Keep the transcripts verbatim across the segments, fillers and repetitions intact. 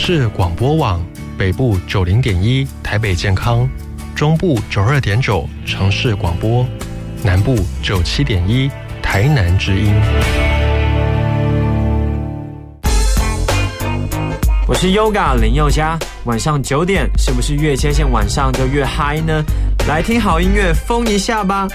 市广播网，北部九零点一台北健康，中部九二点九城市广播，南部九七点一台南之音。 我是 Yoga 林宥嘉，晚上九点是不是越接近晚上就越嗨呢？来听好音乐，疯一下吧！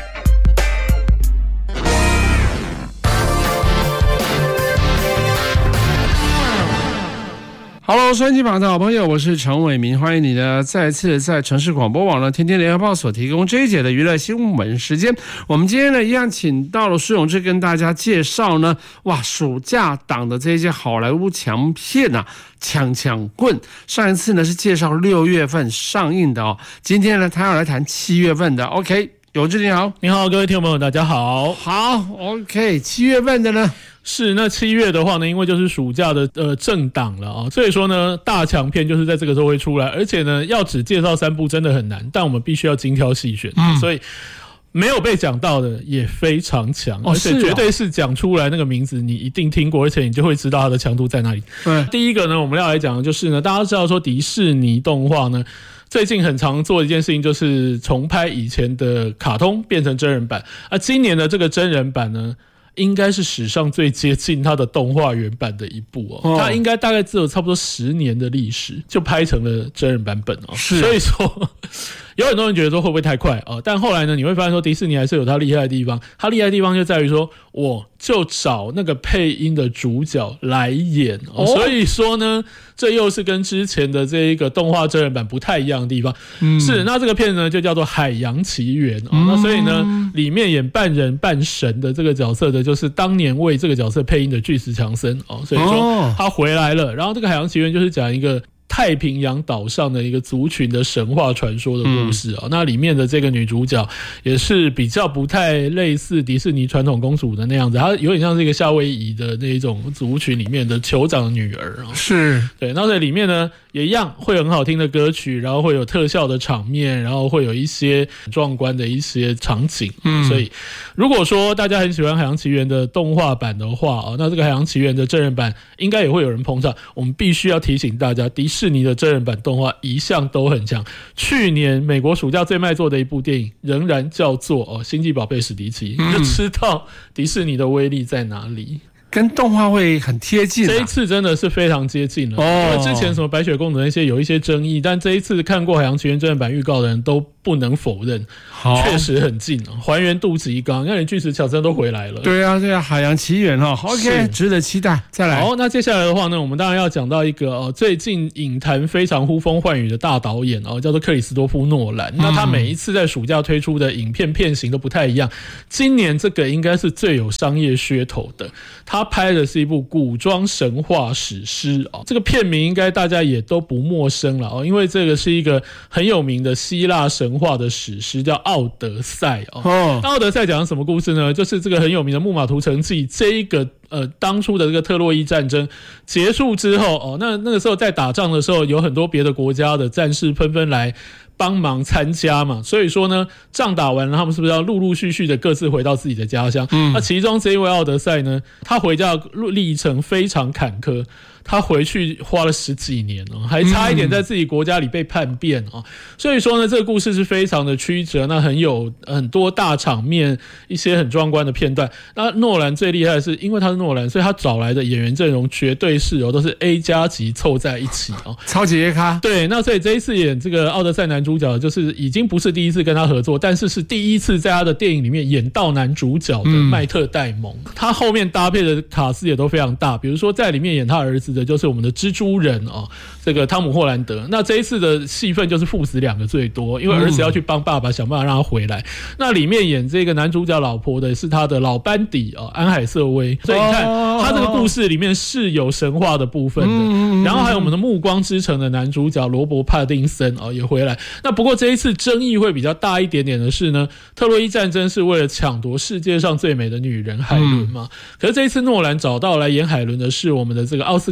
Hello， 收音机旁的好朋友，我是陈伟民，欢迎你呢再次在城市广播网的天天联合报所提供这一节的娱乐新闻时间。我们今天呢一样请到了施永志跟大家介绍呢，哇，暑假档的这些好莱坞强片啊，抢抢棍。上一次呢是介绍六月份上映的哦，今天呢他要来谈七月份的。OK， 永志你好。 你好，各位听众朋友，大家好。 好 ，OK， 七月份的呢？ 是，那七月的话呢，因为就是暑假的呃正档了啊，所以说呢，大强片就是在这个时候会出来，而且呢，要只介绍三部真的很难，但我们必须要精挑细选，嗯、所以没有被讲到的也非常强，哦、而且绝对是讲出来那个名字你一定听过，而且你就会知道它的强度在哪里。对，第一个呢，我们要来讲的就是呢，大家知道说迪士尼动画呢。最近很常做的一件事情就是重拍以前的卡通变成真人版，而今年的这个真人版呢，应该是史上最接近它的动画原版的一部哦，它应该大概只有差不多十年的历史就拍成了真人版本哦，所以说有很多人觉得说会不会太快啊？但后来呢，你会发现说迪士尼还是有它厉害的地方，它厉害的地方就在于说，我就找那个配音的主角来演哦，所以说呢，这又是跟之前的这一个动画真人版不太一样的地方。嗯、是，那这个片呢就叫做《海洋奇缘》哦，嗯、那所以呢，里面演半人半神的这个角色的，就是当年为这个角色配音的巨石强森哦，所以说他回来了。然后这个《海洋奇缘》就是讲一个太平洋岛上的一个族群的神话传说的故事啊、嗯，那里面的这个女主角也是比较不太类似迪士尼传统公主的那样子，她有点像是一个夏威夷的那种族群里面的酋长的女儿啊。是，对，那在里面呢也一样会有很好听的歌曲，然后会有特效的场面，然后会有一些壮观的一些场景。嗯，所以如果说大家很喜欢《海洋奇缘》的动画版的话啊，那这个《海洋奇缘》的真人版应该也会有人捧场。我们必须要提醒大家，迪士尼。迪士尼的真人版动画一向都很强。去年美国暑假最卖座的一部电影，仍然叫做《哦星际宝贝史迪奇》，嗯，你就知道迪士尼的威力在哪里。 跟动画会很贴近、啊， 这一次真的是非常接近了。哦，因为之前什么白雪公主那些有一些争议，但这一次看过《海洋奇缘》真人版预告的人都不能否认，确实很近啊，还原度极高。你看，连巨石强森都回来了。对啊，对啊，《海洋奇缘》哈 ，OK， 值得期待。再来，好，那接下来的话呢，我们当然要讲到一个哦，最近影坛非常呼风唤雨的大导演哦，叫做克里斯多夫·诺兰。嗯、那他每一次在暑假推出的影片片型都不太一样，今年这个应该是最有商业噱头的。他拍的是一部古装神话史诗哦，这个片名应该大家也都不陌生了哦，因为这个是一个很有名的希腊神话的史诗，叫《奥德赛》哦。哦，那《奥德赛》讲的什么故事呢？就是这个很有名的木马屠城记，这一个呃当初的这个特洛伊战争结束之后哦，那那个时候在打仗的时候，有很多别的国家的战士纷纷来帮忙参加嘛，所以说呢，仗打完了，他们是不是要陆陆续续的各自回到自己的家乡？嗯，那其中这一位奥德赛呢，他回家的历程非常坎坷。他回去花了十几年哦，还差一点在自己国家里被叛变哦。所以说呢，这个故事是非常的曲折，那很有很多大场面，一些很壮观的片段。那诺兰最厉害的是，因为他是诺兰，所以他找来的演员阵容绝对是哦，都是 A 加级凑在一起哦，超级 A 咖。对，那所以这一次演这个奥德赛男主角，就是已经不是第一次跟他合作，但是是第一次在他的电影里面演到男主角的麦特戴蒙。嗯、他后面搭配的卡司也都非常大，比如说在里面演他儿子的就是我们的蜘蛛人哦，这个汤姆霍兰德。那这一次的戏份就是父子两个最多，因为儿子要去帮爸爸想办法让他回来。那里面演这个男主角老婆的是他的老班底哦，安海瑟薇。所以你看，他这个故事里面是有神话的部分的。然后还有我们的《暮光之城》的男主角罗伯·帕丁森哦也回来。那不过这一次争议会比较大一点点的是呢，特洛伊战争是为了抢夺世界上最美的女人海伦嘛？可是这一次诺兰找到来演海伦的是我们的这个奥斯卡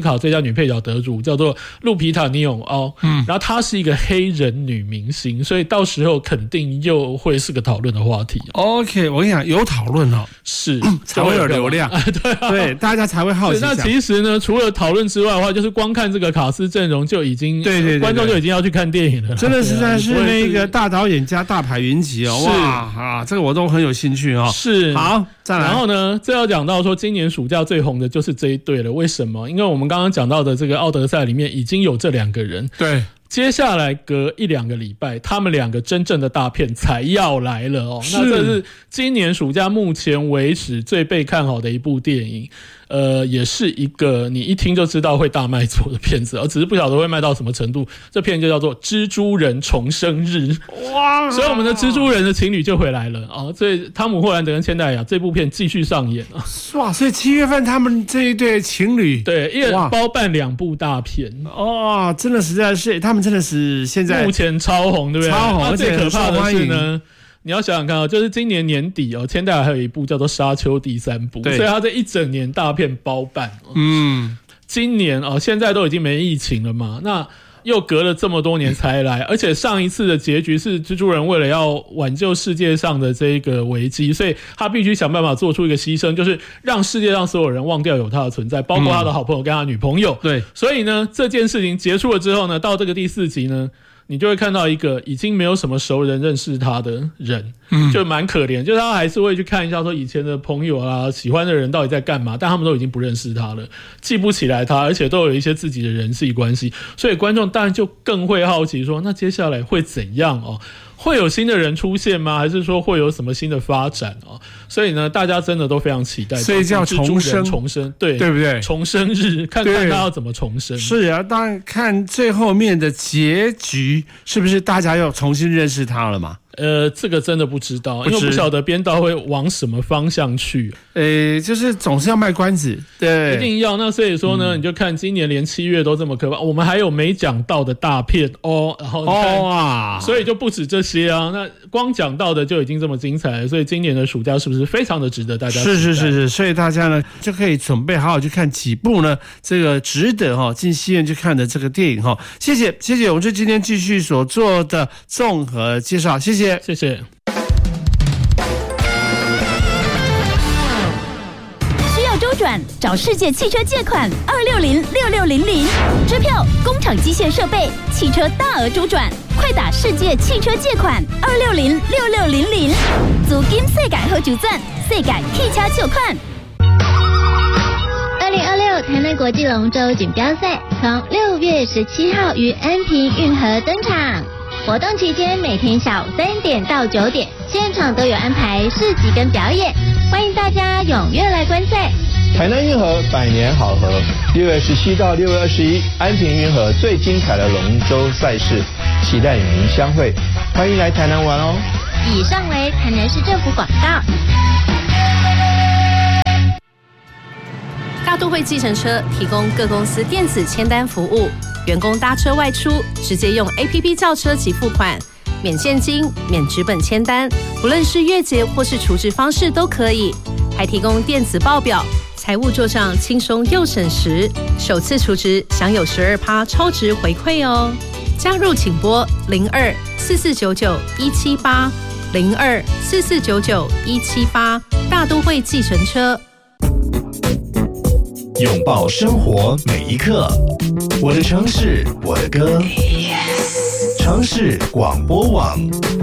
卡最佳女配角得主，叫做路皮塔·尼永奥。嗯，然后她是一个黑人女明星，所以到时候肯定又会是个讨论的话题。 OK， 我跟你讲，有讨论哦， 是才会有流量，对、啊、对，大家才会好奇。 那其实呢，除了讨论之外的话，就是光看这个卡司阵容就已经，对 对, 对, 对，观众就已经要去看电影了。 真的实在是那个大导演加大牌云集哦，哇啊，这个我都很有兴趣哦。 是， 好，再来。 然后呢，这要讲到说，今年暑假最红的就是这一对了。为什么？因为我们刚刚讲到的这个奥德赛里面已经有这两个人。 对。 接下来隔一两个礼拜，他们两个真正的大片才要来了哦。那这是今年暑假目前为止最被看好的一部电影，呃，也是一个你一听就知道会大卖座的片子，而只是不晓得会卖到什么程度。这片就叫做《蜘蛛人重生日》。哇！所以我们的蜘蛛人的情侣就回来了啊！所以汤姆·霍兰德跟千代雅这部片继续上演啊！ 哇！所以七月份他们这一对情侣， 对，一人包办两部大片哦，真的实在是他们。真的是现在目前超红，对不对？ 超红，而且最可怕的是呢，你要想想看哦，就是今年年底哦，千代雅还有一部叫做《沙丘》第三部，所以他这一整年大片包办。嗯，今年哦，现在都已经没疫情了嘛，那又隔了这么多年才来，而且上一次的结局是蜘蛛人为了要挽救世界上的这个危机，所以他必须想办法做出一个牺牲，就是让世界上所有人忘掉有他的存在，包括他的好朋友跟他女朋友。 对， 所以呢，这件事情结束了之后呢，到这个第四集呢，你就会看到一个已经没有什么熟人认识他的人，嗯，就蛮可怜，就是他还是会去看一下说以前的朋友啊，喜欢的人到底在干嘛，但他们都已经不认识他了，记不起来他，而且都有一些自己的人际关系，所以观众当然就更会好奇说，那接下来会怎样哦？会有新的人出现吗？还是说会有什么新的发展啊？所以呢，大家真的都非常期待。 所以叫重生， 重生，对对不对？ 重生日，看看他要怎么重生。 是啊，当然看最后面的结局，是不是大家又重新认识他了嘛？ 呃，这个真的不知道，因为不晓得编导会往什么方向去。 呃，就是总是要卖关子，对， 一定要。那所以说呢，嗯、你就看今年连七月都这么可怕，我们还有没讲到的大片哦，然后哦啊，所以就不止这些啊。那光讲到的就已经这么精彩了，所以今年的暑假是不是非常的值得大家？ 是是是是，所以大家呢就可以准备好好去看几部呢，这个值得哈进戏院去看的这个电影哈。谢谢谢谢，我们就今天继续所做的综合介绍，谢谢。 谢谢。 需要周转，找世界汽车借款二六零六六零零，支票、工厂机械设备、汽车大额周转，快打世界汽车借款二六零六六零零，租金世界好周转，世界汽车借款。 二零二六台南国际龙舟锦标赛从六月十七号于安平运河登场。活动期间，每天下午三点到九点，现场都有安排市集跟表演，欢迎大家踊跃来观赛。 台南运河百年好合，六月十七到六月二十一，安平运河最精彩的龙舟赛事，期待与您相会，欢迎来台南玩哦。 以上为台南市政府广告。 大都会计程车提供各公司电子签单服务，员工搭车外出直接用 A P P 叫车及付款，免现金、免纸本签单，不论是月结或是储值方式都可以，还提供电子报表，财务做账轻松又省时，首次储值享有 百分之十二 超值回馈哦。加入请拨零二四四九九一七八零二四四九九一七八，大都会计程车。 拥抱生活每一刻，我的城市，我的歌。城市广播网。